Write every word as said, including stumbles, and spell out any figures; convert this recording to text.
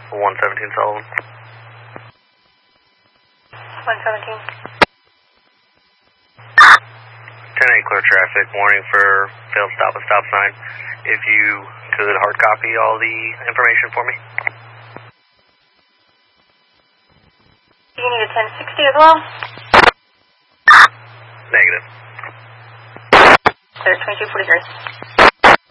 one seventeen Sullivan. one seventeen. ten eight clear traffic, warning for failed stop at stop sign. If you could hard copy all the information for me. Do you need a ten sixty as well? Negative. Clear twenty-two forty-three.